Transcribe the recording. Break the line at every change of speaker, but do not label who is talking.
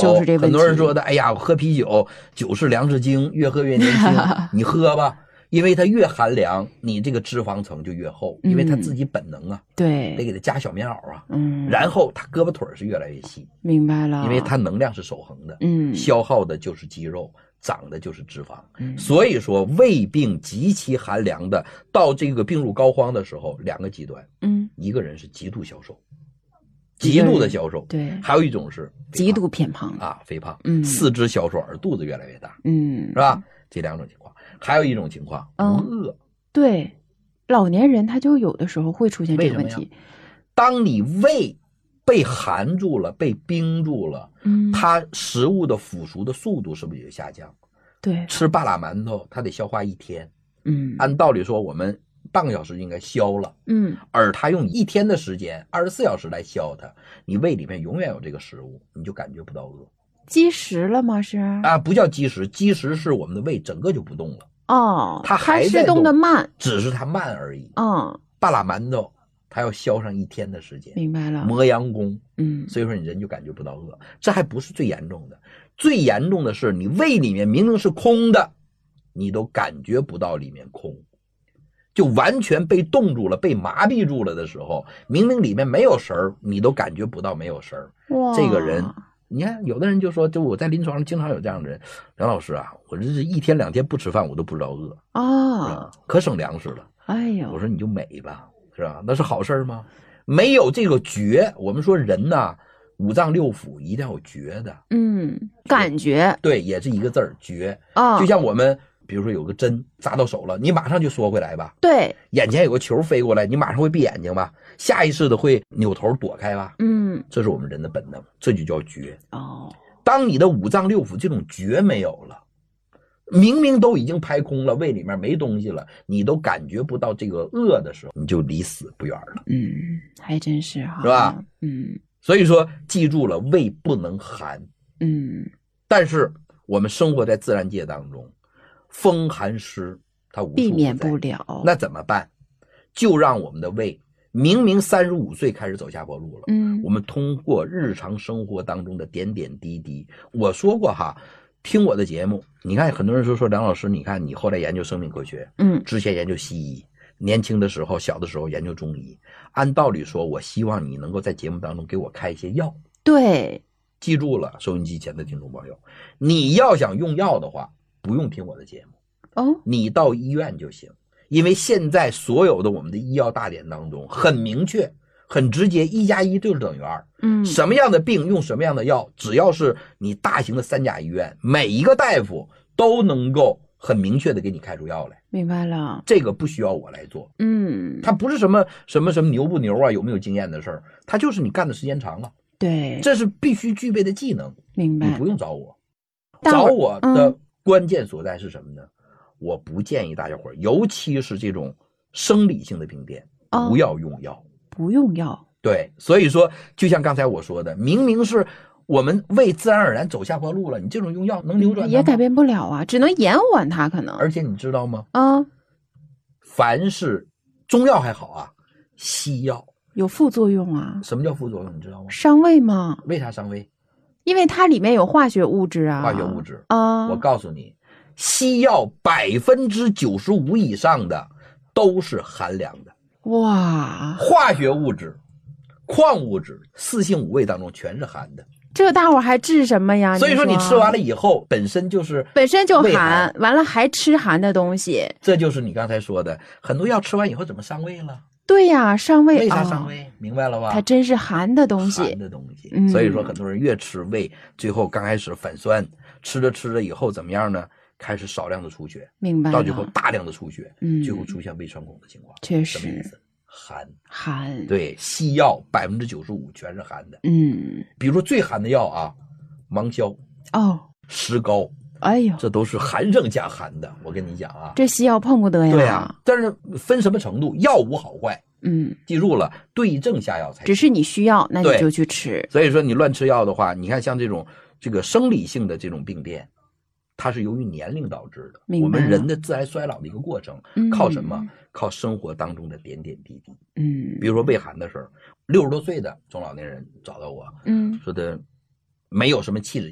就是这问题。
很多人说的，哎呀，喝啤酒，酒是粮食精，越喝越年轻，你喝吧。因为它越寒凉，你这个脂肪层就越厚，因为它自己本能啊，
对，
得给它加小棉袄啊，然后它胳膊腿是越来越细，
明白了，
因为它能量是守恒的，消耗的就是肌肉，长的就是脂肪，所以说胃病极其寒凉的，到这个病入膏肓的时候，两个极端，一个人是极度消瘦，极度的消瘦，
对，
还有一种是
极度偏胖
啊，肥胖，四肢消瘦而肚子越来越大，是吧？这两种情况，还有一种情况，无饿。
对，老年人他就有的时候会出现这个问题。
当你胃被寒住了，被冰住了，它食物的腐熟的速度是不是也下降？
对，
吃半拉馒头，它得消化1天。按道理说，我们半个小时应该消了。而它用1天的时间，24小时来消它，你胃里面永远有这个食物，你就感觉不到饿。
积食了吗？是
啊，不叫积食，积食是我们的胃整个就不动了。它还在
动得慢，
只是它慢而已。半拉馒头，它要消上1天的时间。
明白了。
磨洋工。所以说你人就感觉不到饿。这还不是最严重的，最严重的是你胃里面明明是空的，你都感觉不到里面空，就完全被冻住了，被麻痹住了的时候，明明里面没有食儿，你都感觉不到没有食儿。这个人。你看，有的人就说，就我在临床上经常有这样的人，梁老师啊，我这是1天2天不吃饭，我都不知道饿啊，可省粮食了。
哎呦，
我说你就美吧，是吧？那是好事吗？没有这个觉，我们说人呐，5脏6腑一定要有觉的，
感觉，
对，也是一个字儿，觉就像我们。比如说有个针扎到手了，你马上就缩回来吧。
对，
眼前有个球飞过来，你马上会闭眼睛吧，下意识的会扭头躲开吧。这是我们人的本能，这就叫觉。当你的5脏6腑这种觉没有了，明明都已经排空了，胃里面没东西了，你都感觉不到这个饿的时候，你就离死不远了。
还真是哈，
是吧？所以说记住了，胃不能寒。但是我们生活在自然界当中。风寒湿它无处
避免不了，
那怎么办？就让我们的胃明明35岁开始走下坡路了，我们通过日常生活当中的点点滴滴，我说过哈，听我的节目，你看很多人说梁老师，你看你后来研究生命科学，之前研究西医，年轻的时候小的时候研究中医，按道理说我希望你能够在节目当中给我开一些药。
对，
记住了，收音机前的听众朋友，你要想用药的话，不用听我的节目，你到医院就行。因为现在所有的我们的医药大典当中很明确很直接，1+1就是等于2。什么样的病用什么样的药，只要是你大型的3甲医院，每一个大夫都能够很明确的给你开出药来。
明白了，
这个不需要我来做。它不是什么牛不牛啊，有没有经验的事儿，它就是你干的时间长了。
对，
这是必须具备的技能。
明白，
你不用找我，找我的关键所在是什么呢？我不建议大家伙，尤其是这种生理性的病变，不要用药。
不用药。
对，所以说就像刚才我说的，明明是我们胃自然而然走下坡路了，你这种用药能扭转它吗？
也改变不了啊，只能延缓它可能。
而且你知道吗？凡是中药还好啊，西药
有副作用啊。
什么叫副作用？你知道吗？
伤胃吗？
为啥伤胃？
因为它里面有化学物质啊。
化学物质啊，我告诉你，西药95%以上的都是寒凉的。
哇，
化学物质、矿物质、4性5味当中全是寒的。
这大伙还治什么呀？
所以说你吃完了以后，本身就
寒，完了还吃寒的东西。
这就是你刚才说的，很多药吃完以后怎么伤胃了？
对呀，伤胃。
为啥伤胃？明白了吧？
它真是寒的东西。
寒的东西。所以说很多人越吃胃，最后刚开始反酸，吃着以后怎么样呢？开始少量的出血，
明白了。
到最后大量的出血，最后出现胃穿孔的情况。
确实。
什么意思？寒。
对，
西药95%全是寒的。比如说最寒的药啊，芒硝、石膏，
哎呦，
这都是寒上加寒的。我跟你讲啊，
这西药碰不得呀。
对啊，但是分什么程度，药无好坏。记住了，对症下药才行。
只是你需要，那你就去吃。
所以说你乱吃药的话，你看像这个生理性的这种病变，它是由于年龄导致的。我们人的自然衰老的一个过程，靠什么？靠生活当中的点点滴滴。比如说胃寒的事儿，60多岁的中老年人找到我，说的没有什么气质。